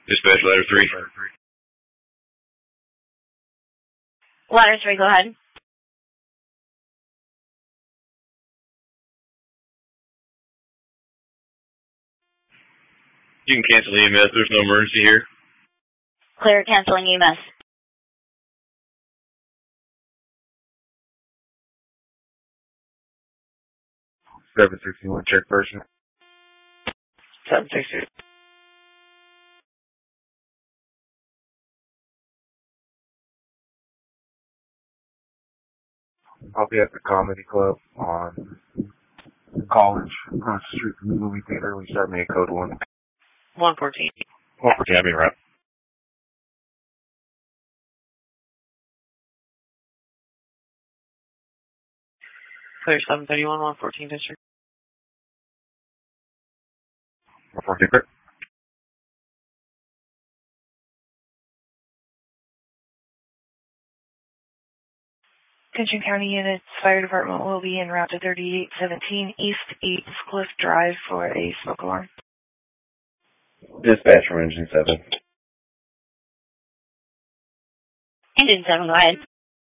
Dispatch ladder 3. Ladder 3, go ahead. You can cancel EMS. There's no emergency here. Clear, canceling EMS. 761, check person. 762. I'll be at the Comedy Club on College, across the street from the movie theater. We start me a code 1. 114. 114, I'll be right. Clear, 731, 114 district. 114, clear. Kitchen County units, fire department will be en route to 3817 East East Cliff Drive for a smoke alarm. Dispatch from Engine 7. Engine 7, go ahead.